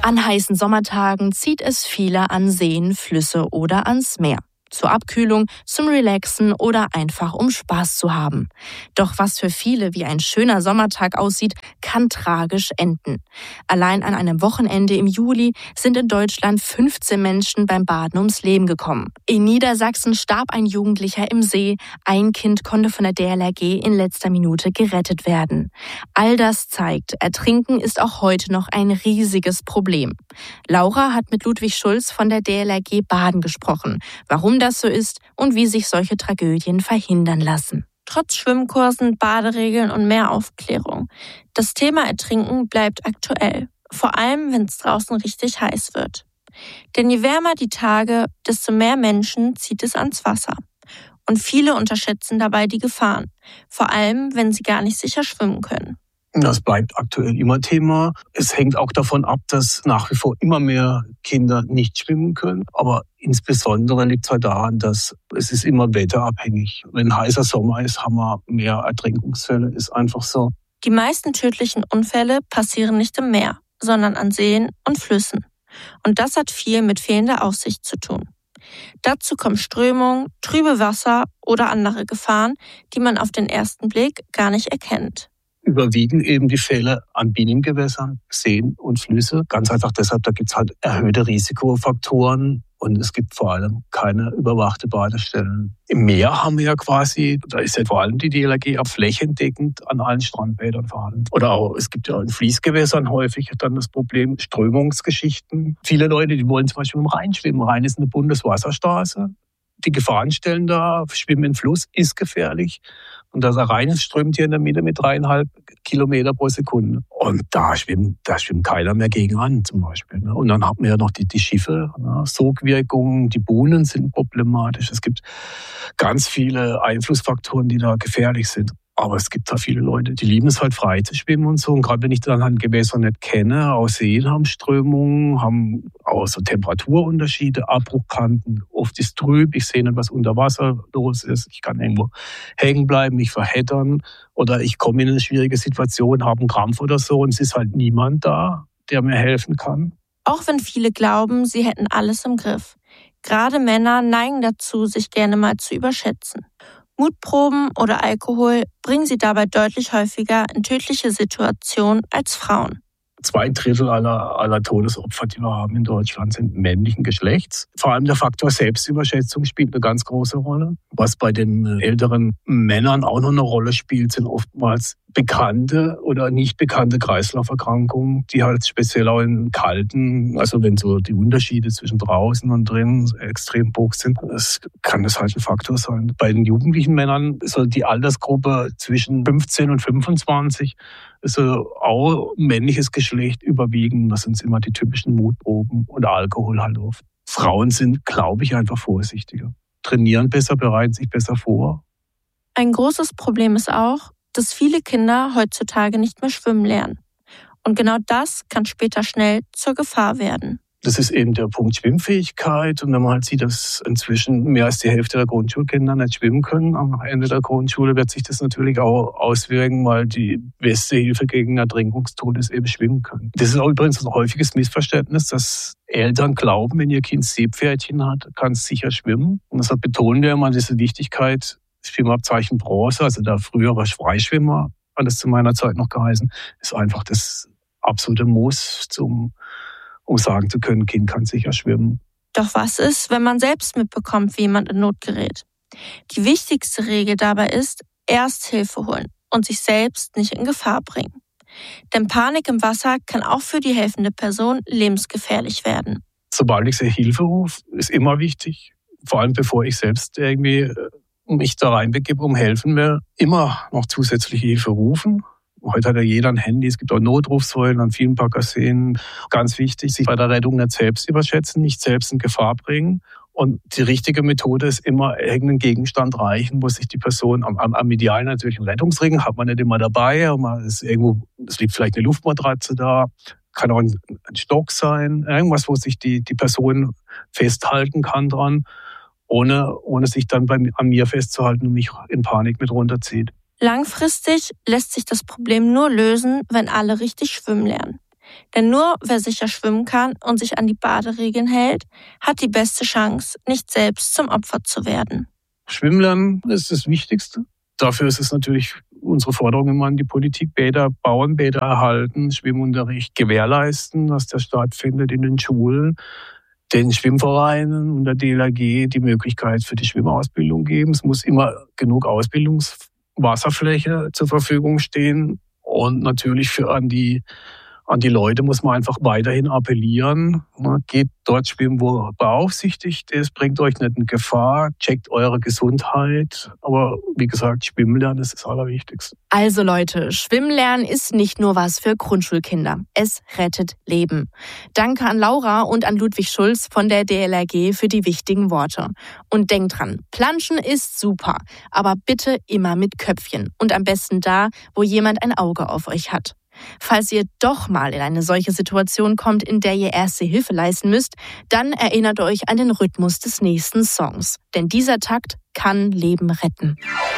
An heißen Sommertagen zieht es viele an Seen, Flüsse oder ans Meer. Zur Abkühlung, zum Relaxen oder einfach um Spaß zu haben. Doch was für viele wie ein schöner Sommertag aussieht, kann tragisch enden. Allein an einem Wochenende im Juli sind in Deutschland 15 Menschen beim Baden ums Leben gekommen. In Niedersachsen starb ein Jugendlicher im See. Ein Kind konnte von der DLRG in letzter Minute gerettet werden. All das zeigt, Ertrinken ist auch heute noch ein riesiges Problem. Laura hat mit Ludwig Schulz von der DLRG Baden gesprochen. Warum das so ist und wie sich solche Tragödien verhindern lassen. Trotz Schwimmkursen, Baderegeln und mehr Aufklärung. Das Thema Ertrinken bleibt aktuell. Vor allem, wenn es draußen richtig heiß wird. Denn je wärmer die Tage, desto mehr Menschen zieht es ans Wasser. Und viele unterschätzen dabei die Gefahren. Vor allem, wenn sie gar nicht sicher schwimmen können. Das bleibt aktuell immer Thema. Es hängt auch davon ab, dass nach wie vor immer mehr Kinder nicht schwimmen können. Aber insbesondere liegt es halt daran, dass es ist immer wetterabhängig. Wenn heißer Sommer ist, haben wir mehr Ertrinkungsfälle. Ist einfach so. Die meisten tödlichen Unfälle passieren nicht im Meer, sondern an Seen und Flüssen. Und das hat viel mit fehlender Aussicht zu tun. Dazu kommen Strömungen, trübe Wasser oder andere Gefahren, die man auf den ersten Blick gar nicht erkennt. Überwiegen eben die Fälle an Binnengewässern, Seen und Flüsse. Ganz einfach deshalb, da gibt es halt erhöhte Risikofaktoren und es gibt vor allem keine überwachte Badestellen. Im Meer haben wir ja quasi, da ist ja vor allem die DLRG auch flächendeckend an allen Strandbädern vorhanden. Oder auch, es gibt ja in Fließgewässern häufig dann das Problem Strömungsgeschichten. Viele Leute, die wollen zum Beispiel im Rhein schwimmen. Rhein ist eine Bundeswasserstraße. Die Gefahrenstellen da, Schwimmen im Fluss ist gefährlich. Und das Rhein strömt hier in der Mitte mit 3,5 Kilometer pro Sekunde. Und da schwimmt keiner mehr gegen an zum Beispiel. Und dann haben wir ja noch die Schiffe, Sogwirkungen, die Buhnen sind problematisch. Es gibt ganz viele Einflussfaktoren, die da gefährlich sind. Aber es gibt da viele Leute, die lieben es halt frei zu schwimmen und so. Und gerade wenn ich dann halt Gewässer nicht kenne, auch Seen haben Strömungen, haben auch so Temperaturunterschiede, Abbruchkanten. Oft ist trüb, ich sehe nicht, was unter Wasser los ist. Ich kann irgendwo hängen bleiben, mich verheddern. Oder ich komme in eine schwierige Situation, habe einen Krampf oder so und es ist halt niemand da, der mir helfen kann. Auch wenn viele glauben, sie hätten alles im Griff. Gerade Männer neigen dazu, sich gerne mal zu überschätzen. Mutproben oder Alkohol bringen sie dabei deutlich häufiger in tödliche Situationen als Frauen. 2/3 aller Todesopfer, die wir haben in Deutschland, sind männlichen Geschlechts. Vor allem der Faktor Selbstüberschätzung spielt eine ganz große Rolle. Was bei den älteren Männern auch noch eine Rolle spielt, sind oftmals bekannte oder nicht bekannte Kreislauferkrankungen, die halt speziell auch in kalten, also wenn so die Unterschiede zwischen draußen und drinnen extrem hoch sind, kann das halt ein Faktor sein. Bei den jugendlichen Männern ist halt die Altersgruppe zwischen 15 und 25 also auch männliches Geschlecht überwiegen. Das sind immer die typischen Mutproben und Alkohol halt oft. Frauen sind, glaube ich, einfach vorsichtiger. Trainieren besser, bereiten sich besser vor. Ein großes Problem ist auch, dass viele Kinder heutzutage nicht mehr schwimmen lernen. Und genau das kann später schnell zur Gefahr werden. Das ist eben der Punkt Schwimmfähigkeit. Und wenn man halt sieht, dass inzwischen mehr als die Hälfte der Grundschulkinder nicht schwimmen können, am Ende der Grundschule wird sich das natürlich auch auswirken, weil die beste Hilfe gegen Ertrinkungstod ist eben schwimmen können. Das ist auch übrigens ein häufiges Missverständnis, dass Eltern glauben, wenn ihr Kind Seepferdchen hat, kann es sicher schwimmen. Und deshalb betonen wir immer diese Wichtigkeit, Schwimmabzeichen Bronze, also der frühere Freischwimmer, hat es zu meiner Zeit noch geheißen, ist einfach das absolute Muss, um sagen zu können, Kind kann sicher schwimmen. Doch was ist, wenn man selbst mitbekommt, wie jemand in Not gerät? Die wichtigste Regel dabei ist, erst Hilfe holen und sich selbst nicht in Gefahr bringen. Denn Panik im Wasser kann auch für die helfende Person lebensgefährlich werden. Sobald ich Hilfe rufe, ist immer wichtig. Vor allem bevor ich selbst irgendwie mich da reinbegebe, helfen mir, immer noch zusätzliche Hilfe rufen. Heute hat ja jeder ein Handy, es gibt auch Notrufsäulen an vielen Baggerseen. Ganz wichtig, sich bei der Rettung nicht selbst überschätzen, nicht selbst in Gefahr bringen. Und die richtige Methode ist immer irgendeinen Gegenstand reichen, wo sich die Person am Ideal natürlich einen Rettungsring hat man nicht immer dabei. Es liegt vielleicht eine Luftmatratze da, kann auch ein Stock sein, irgendwas, wo sich die Person festhalten kann dran, ohne sich dann an mir festzuhalten und mich in Panik mit runterzieht. Langfristig lässt sich das Problem nur lösen, wenn alle richtig schwimmen lernen. Denn nur wer sicher schwimmen kann und sich an die Baderegeln hält, hat die beste Chance, nicht selbst zum Opfer zu werden. Schwimmlernen ist das Wichtigste. Dafür ist es natürlich unsere Forderung immer an die Politik: Bäder bauen, Bäder erhalten, Schwimmunterricht gewährleisten, dass der stattfindet in den Schulen, den Schwimmvereinen und der DLRG die Möglichkeit für die Schwimmausbildung geben. Es muss immer genug Ausbildungswasserfläche zur Verfügung stehen. Und natürlich an die Leute muss man einfach weiterhin appellieren. Geht dort schwimmen, wo beaufsichtigt ist, bringt euch nicht in Gefahr, checkt eure Gesundheit. Aber wie gesagt, Schwimmen lernen ist das Allerwichtigste. Also Leute, Schwimmen lernen ist nicht nur was für Grundschulkinder. Es rettet Leben. Danke an Laura und an Ludwig Schulz von der DLRG für die wichtigen Worte. Und denkt dran, Planschen ist super, aber bitte immer mit Köpfchen und am besten da, wo jemand ein Auge auf euch hat. Falls ihr doch mal in eine solche Situation kommt, in der ihr erste Hilfe leisten müsst, dann erinnert euch an den Rhythmus des nächsten Songs. Denn dieser Takt kann Leben retten.